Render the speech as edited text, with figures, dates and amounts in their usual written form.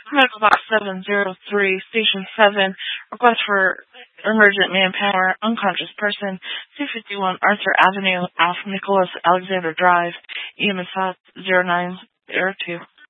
Medical Box 703, Station 7. Request for emergent manpower, unconscious person, 251 Arthur Avenue, Alpha Nicholas Alexander Drive, EMS 0902.